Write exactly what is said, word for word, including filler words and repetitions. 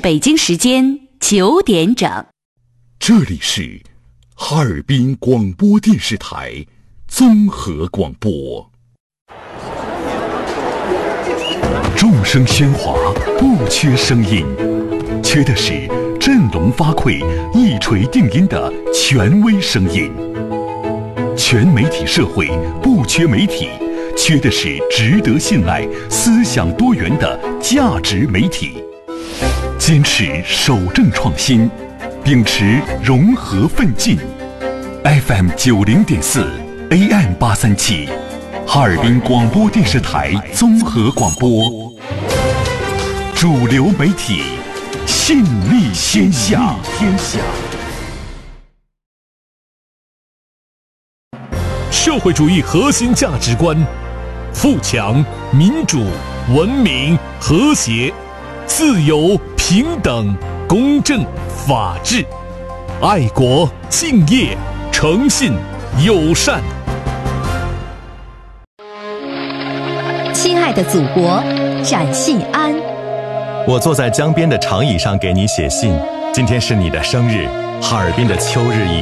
北京时间九点整。 这里是哈尔滨广播电视台综合广播。众声喧哗，不缺声音，缺的是振聋发聩、一锤定音的权威声音。全媒体社会不缺媒体，缺的是值得信赖、思想多元的价值媒体。坚持守正创新，秉持融合奋进。F M 九零点四 A M 八三七，哈尔滨广播电视台综合广播，主流媒体，信力天下。天下。 社会主义核心价值观：富强、民主、文明、和谐、自由、平等、公正、法治、爱国、敬业、诚信、友善。 亲爱的祖国，展信安。 我坐在江边的长椅上给你写信，今天是你的生日，哈尔滨的秋日已